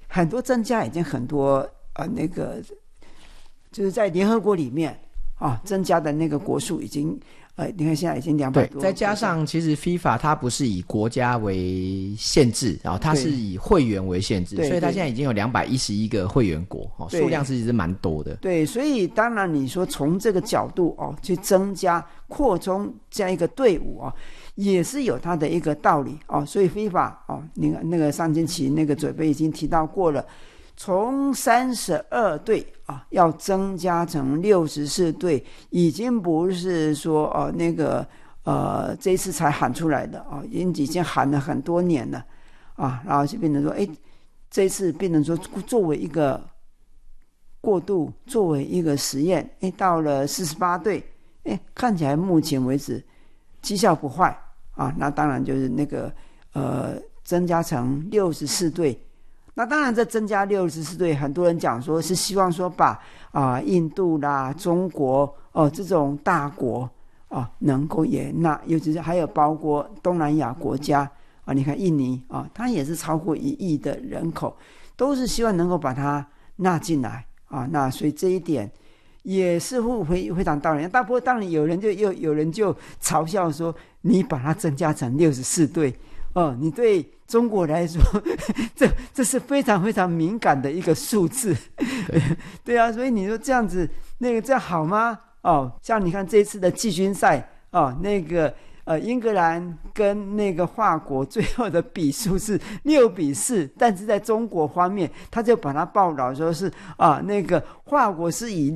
很多增加已经很多那个就是在联合国里面增加的那个国数已经你看现在已经200多， 对，再加上其实 FIFA 它不是以国家为限制，然后它是以会员为限制，所以它现在已经有211个会员国，数量其实是蛮多的。对， 所以当然你说从这个角度去增加扩充这样一个队伍也是有它的一个道理所以 FIFA 那个上星期那个嘴杯已经提到过了，从32队要增加成64队，已经不是说那个这一次才喊出来的已经喊了很多年了然后就变成说这一次变成说作为一个过渡，作为一个实验到了48队看起来目前为止绩效不坏那当然就是那个增加成64队。那当然这增加64队，很多人讲说是希望说把印度啦、中国这种大国能够也纳，尤其是还有包括东南亚国家你看印尼它也是超过1亿的人口，都是希望能够把它纳进来那所以这一点也是非常道理。不过当然有人就嘲笑说，你把它增加成64队你对中国来说这是非常非常敏感的一个数字。对啊，所以你说这样子这样好吗？像你看这一次的季军赛那个英格兰跟那个法国最后的比数是6-4，但是在中国方面他就把它报道说是那个法国是以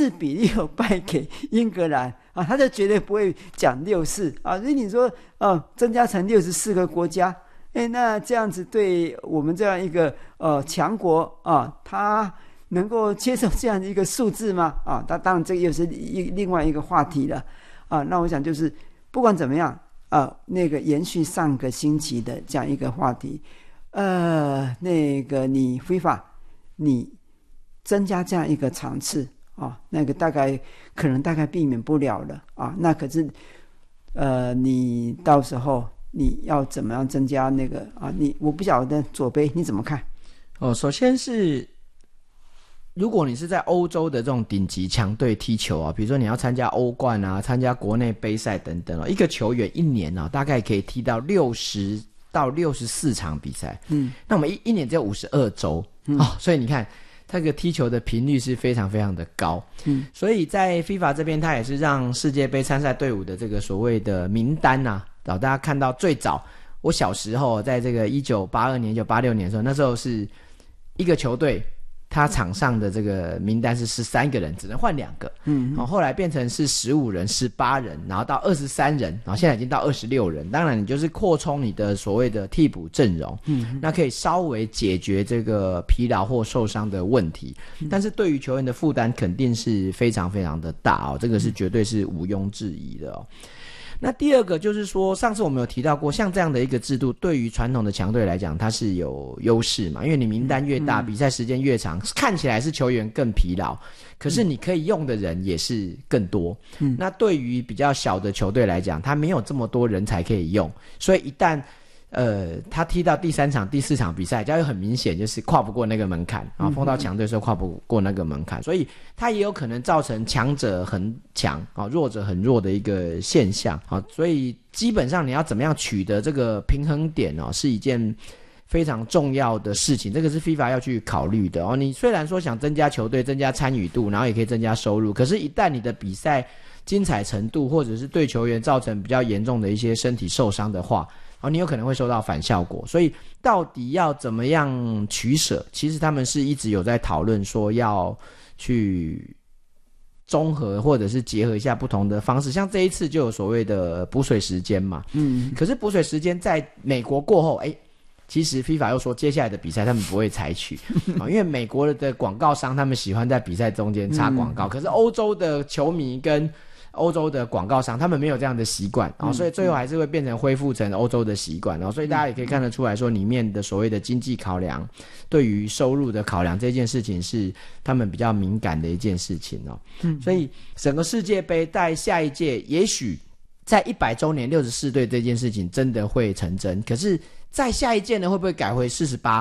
4-6败给英格兰他就绝对不会讲6-4所以你说增加成64个国家那这样子对我们这样一个强国他能够接受这样的一个数字吗？当然这个又是另外一个话题了那我想就是不管怎么样那个延续上个星期的这样一个话题那个你FIFA你增加这样一个场次那个可能大概避免不了了那可是你到时候你要怎么样增加那个我不晓得左杯你怎么看？ 首先是如果你是在欧洲的这种顶级强队踢球比如说你要参加欧冠参加国内杯赛等等一个球员一年大概可以踢到60到64场比赛那我们一年只有52周所以你看这个踢球的频率是非常非常的高所以在 FIFA 这边它也是让世界杯参赛队伍的这个所谓的名单大家看到最早我小时候在这个1982年1986年的时候，那时候是一个球队他场上的这个名单是13个人，只能换2个后来变成是15人18人，然后到23人，然后现在已经到26人。当然你就是扩充你的所谓的替补阵容那可以稍微解决这个疲劳或受伤的问题但是对于球员的负担肯定是非常非常的大这个是绝对是毋庸置疑的那第二个就是说，上次我们有提到过，像这样的一个制度对于传统的强队来讲它是有优势嘛，因为你名单越大比赛时间越长，看起来是球员更疲劳，可是你可以用的人也是更多那对于比较小的球队来讲，他没有这么多人才可以用，所以一旦他踢到第3场第4场比赛，就很明显就是跨不过那个门槛碰到强队的时候跨不过那个门槛，所以他也有可能造成强者很强弱者很弱的一个现象所以基本上你要怎么样取得这个平衡点是一件非常重要的事情，这个是 FIFA 要去考虑的你虽然说想增加球队增加参与度，然后也可以增加收入，可是一旦你的比赛精彩程度或者是对球员造成比较严重的一些身体受伤的话你有可能会收到反效果，所以到底要怎么样取舍，其实他们是一直有在讨论说要去综合或者是结合一下不同的方式，像这一次就有所谓的补水时间嘛可是补水时间在美国过后其实 FIFA 又说接下来的比赛他们不会采取因为美国的广告商他们喜欢在比赛中间插广告可是欧洲的球迷跟欧洲的广告商他们没有这样的习惯所以最后还是会变成恢复成欧洲的习惯所以大家也可以看得出来说里面的所谓的经济考量对于收入的考量这件事情是他们比较敏感的一件事情所以整个世界杯在下一届也许在100周年64队这件事情真的会成真，可是在下一届呢会不会改回48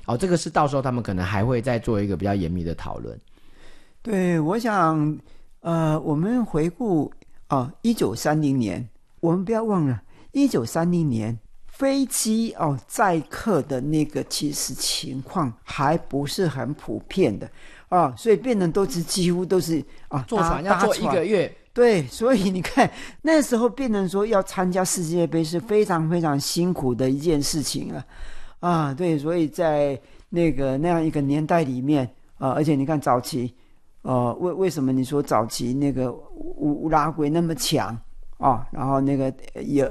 这个是到时候他们可能还会再做一个比较严密的讨论。 对，我想我们回顾1930年，我们不要忘了1930年飞机载客的那个其实情况还不是很普遍的所以变成几乎都是坐船要坐1个月。 对，所以你看那时候变成说要参加世界杯是非常非常辛苦的一件事情了对，所以在那样一个年代里面而且你看早期为什么你说早期那个乌拉圭那么强然后那个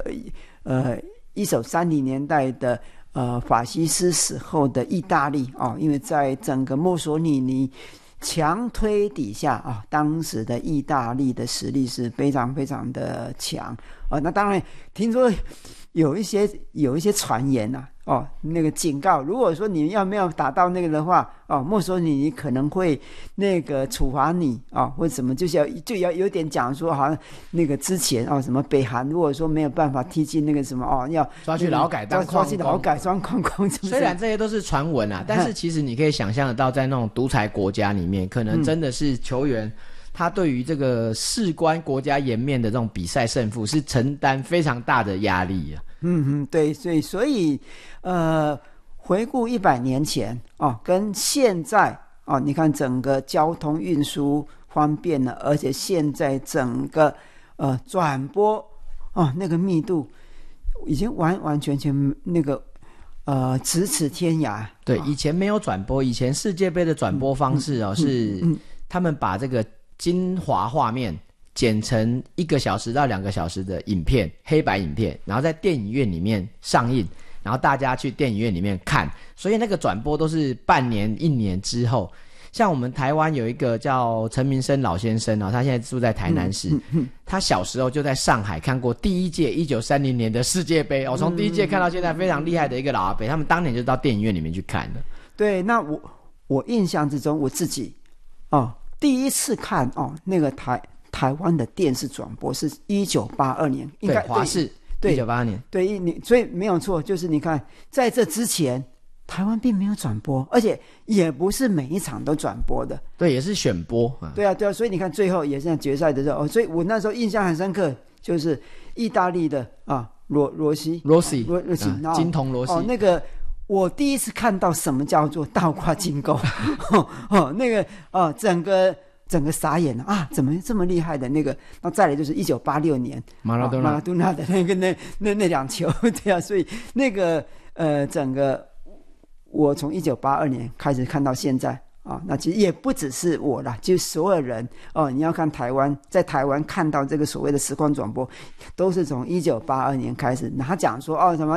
1930年代的法西斯死后的意大利因为在整个墨索里尼强推底下当时的意大利的实力是非常非常的强那当然听说有一些传言那个警告，如果说你要没有达到那个的话墨索里尼可能会那个处罚你或者什么，就要有点讲说好像那个之前什么北韩如果说没有办法踢进那个什么要抓去劳改当抓去劳改当矿工， 虽然这些都是传闻但是其实你可以想象得到，在那种独裁国家里面，可能真的是球员他对于这个事关国家颜面的这种比赛胜负是承担非常大的压力对，所以回顾100年前跟现在你看整个交通运输方便了，而且现在整个转播那个密度已经完完全全那个咫尺天涯。 对，以前没有转播，以前世界杯的转播方式是他们把这个精华画面剪成1个小时到2个小时的影片，黑白影片，然后在电影院里面上映，然后大家去电影院里面看，所以那个转播都是半年1年之后。像我们台湾有一个叫陈明生老先生他现在住在台南市他小时候就在上海看过第一届1930年的世界杯从第一届看到现在，非常厉害的一个老阿伯，他们当年就到电影院里面去看了。 对，那我印象之中我自己第一次看那个台湾的电视转播是1982年，应该对华视1982年， 对，所以没有错，就是你看在这之前台湾并没有转播，而且也不是每一场都转播的， 对，也是选播对啊，所以你看最后也是在决赛的时候所以我那时候印象很深刻，就是意大利的罗西金童罗西那个我第一次看到什么叫做倒挂金钩那个整个傻眼了怎么这么厉害的那个。那再来就是1986年马拉多纳的那个那2球对啊，所以那个整个我从1982年开始看到现在那其实也不只是我啦，就所有人你要看在台湾看到这个所谓的实况转播，都是从1982年开始。他讲说什么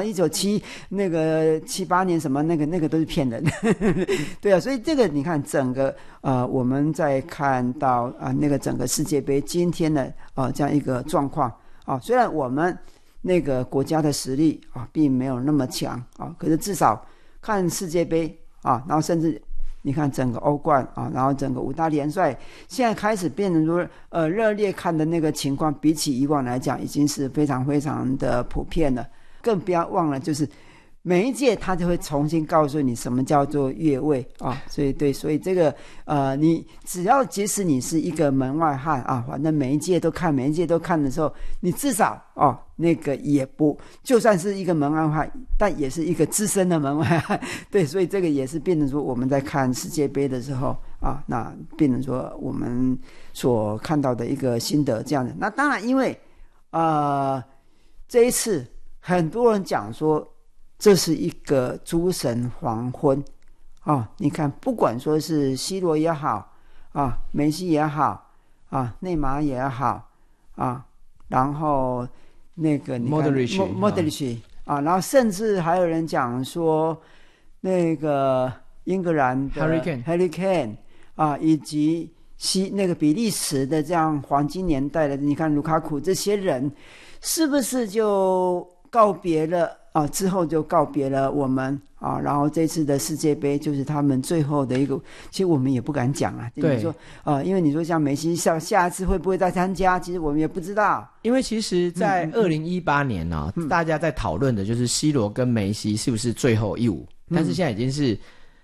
1978年什么那个都是骗人对啊，所以这个你看整个我们在看到那个整个世界杯今天的这样一个状况虽然我们那个国家的实力并没有那么强可是至少看世界杯然后甚至你看整个欧冠然后整个5大联赛现在开始变成说热烈看的那个情况，比起以往来讲已经是非常非常的普遍了。更不要忘了就是每一届他就会重新告诉你什么叫做越位所以这个你只要即使你是一个门外汉反正每一届都看的时候，你至少那个也不就算是一个门外汉，但也是一个资深的门外汉对，所以这个也是变成说我们在看世界杯的时候那变成说我们所看到的一个心得这样的。那当然因为这一次很多人讲说这是一个诸神黄昏你看不管说是 C 罗也好梅西也好内马尔也好然后那个你看 Modric 然后甚至还有人讲说那个英格兰的 Harry Kane 以及那个比利时的这样黄金年代的，你看卢卡库这些人是不是就告别了之后就告别了我们然后这次的世界杯就是他们最后的一个，其实我们也不敢讲对， 你说因为你说像梅西下一次会不会再参加，其实我们也不知道。 因为其实在2018年大家在讨论的就是 C 罗跟梅西是不是最后一舞但是现在已经是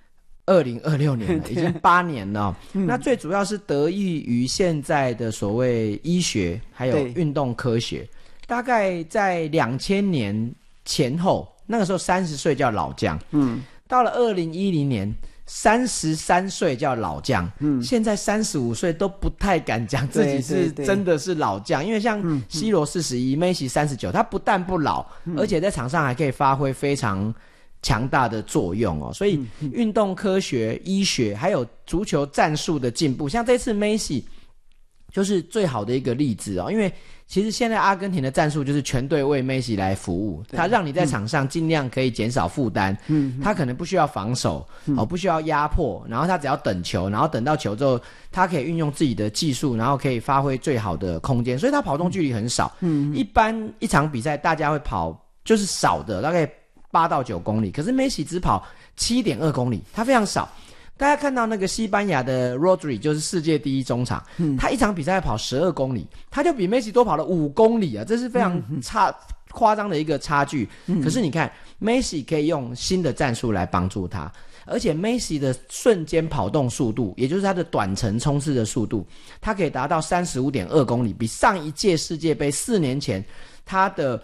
2026年了，已经8年了。那最主要是得益于现在的所谓医学还有运动科学，大概在2000年前后，那个时候30岁叫老将，到了2010年33岁叫老将，现在35岁都不太敢讲自己是真的是老将，因为像 C 罗41，梅西39，他不但不老，而且在场上还可以发挥非常强大的作用哦。所以运动科学、医学还有足球战术的进步，像这次梅西就是最好的一个例子哦。因为其实现在阿根廷的战术就是全队为梅西来服务，他让你在场上尽量可以减少负担，他可能不需要防守，不需要压迫，然后他只要等球，然后等到球之后，他可以运用自己的技术，然后可以发挥最好的空间，所以他跑动距离很少。一般一场比赛大家会跑就是少的，大概8到9公里，可是梅西只跑7.2公里，他非常少。大家看到那个西班牙的 Rodri 就是世界第一中场，他一场比赛跑12公里，他就比梅西多跑了5公里啊，这是非常夸张的一个差距。可是你看梅西可以用新的战术来帮助他，而且梅西的瞬间跑动速度，也就是他的短程冲刺的速度，他可以达到 35.2 公里，比上一届世界杯4年前他的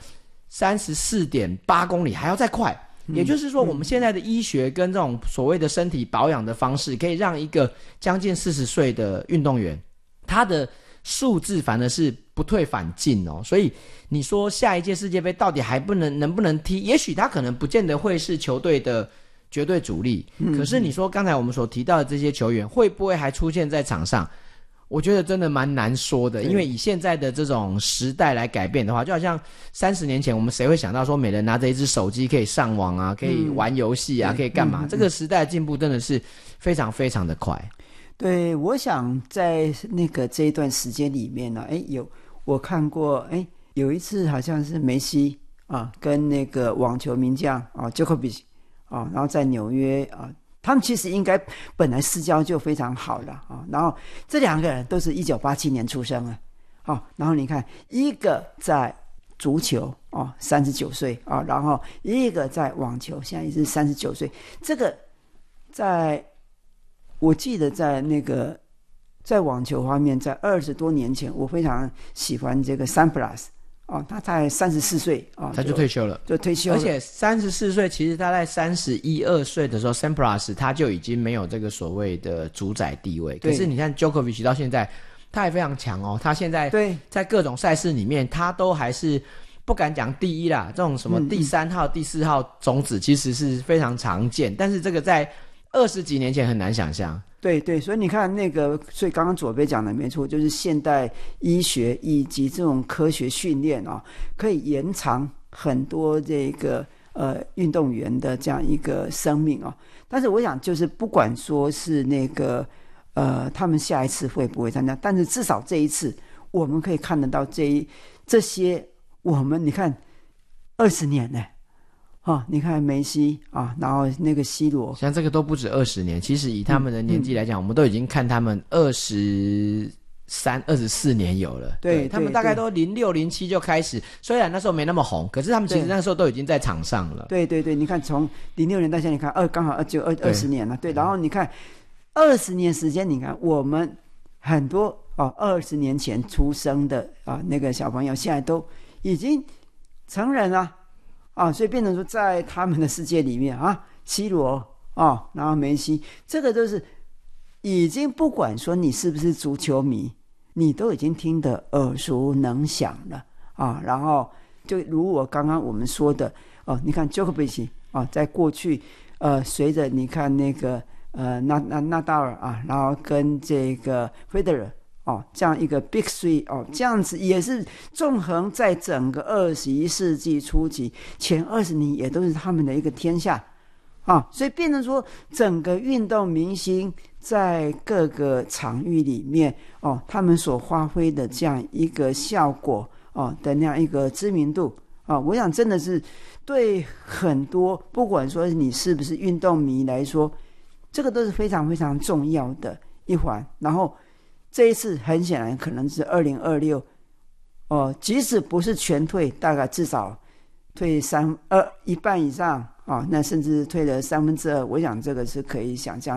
34.8 公里还要再快。也就是说，我们现在的医学跟这种所谓的身体保养的方式，可以让一个将近40岁的运动员，他的数字反而是不退反进哦。所以你说下一届世界杯到底能不能踢？也许他可能不见得会是球队的绝对主力，可是你说刚才我们所提到的这些球员，会不会还出现在场上？我觉得真的蛮难说的，因为以现在的这种时代来改变的话，就好像30年前我们谁会想到说每人拿着一只手机可以上网啊，可以玩游戏啊，可以干嘛？这个时代的进步真的是非常非常的快。 对，我想在这一段时间里面呢，我看过，有一次好像是梅西啊跟那个网球名将啊 Djokovic 啊，然后在纽约啊。他们其实应该本来私交就非常好了啊，然后这2个人都是1987年出生啊，然后你看一个在足球啊39岁啊，然后一个在网球现在也是39岁，这个我记得在网球方面，在20多年前，我非常喜欢这个Sampras。他才34岁他就退休了，而且34岁，其实他在31、2岁的时候 ，Sampras 他就已经没有这个所谓的主宰地位。可是你看 Djokovic 到现在，他还非常强哦。他现在在各种赛事里面，他都还是不敢讲第一啦，这种什么第3号、第4号种子，其实是非常常见。但是这个在20几年前很难想象。 对，所以你看所以刚刚左边讲的没错，就是现代医学以及这种科学训练啊，可以延长很多这个运动员的这样一个生命啊。但是我想，就是不管说是他们下一次会不会参加，但是至少这一次，我们可以看得到这些你看20年呢。你看梅西啊，然后那个 C 罗， 像这个都不止20年。其实以他们的年纪来讲，我们都已经看他们23、24年有了。对，他们大概都06、07就开始，虽然那时候没那么红，可是他们其实那时候都已经在场上了。 对，你看从06年到现在，你看刚好20年了。对，然后你看20年时间，你看我们很多20年前出生的那个小朋友，现在都已经成人了。所以变成说，在他们的世界里面C 罗然后梅西，这个都是已经不管说你是不是足球迷，你都已经听得耳熟能详了然后就如我刚刚我们说的你看 Djokovic 在过去随着你看那个纳达尔然后跟这个 Federer这样一个 Big Three 这样子也是纵横在整个21世纪初期前20年，也都是他们的一个天下所以变成说整个运动明星在各个场域里面他们所发挥的这样一个效果的那样一个知名度我想真的是对很多不管说你是不是运动迷来说，这个都是非常非常重要的一环。然后这一次很显然可能是2026即使不是全退，大概至少退一半以上啊，那甚至退了2/3，我想这个是可以想象。